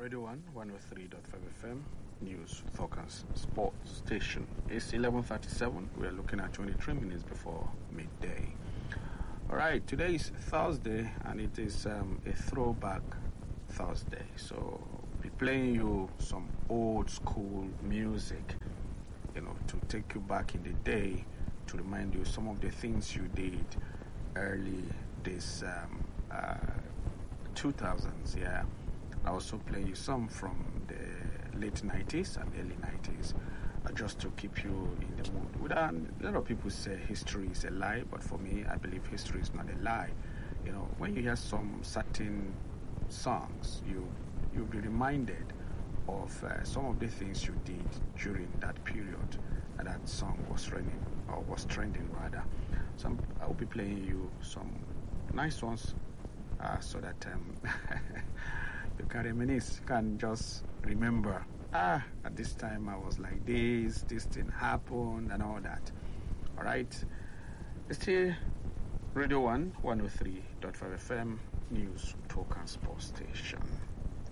Radio 1, 103.5 FM, News, Focus, Sports Station. It's 11:37. We're looking at 23 minutes before midday. All right, today is Thursday, and it is a throwback Thursday. So, I'll be playing you some old school music, to take you back in the day, to remind you some of the things you did early this 2000s, yeah. I also play you some from the late 90s and early 90s, just to keep you in the mood. A lot of people say history is a lie, but for me, I believe history is not a lie. When you hear some certain songs, you'll be reminded of some of the things you did during that period that song was trending rather. So I will be playing you some nice ones so that you can reminisce, you can just remember, at this time I was like this thing happened and all that. Alright, it's still Radio 1, 103.5 FM, News, Talk and Sports Station.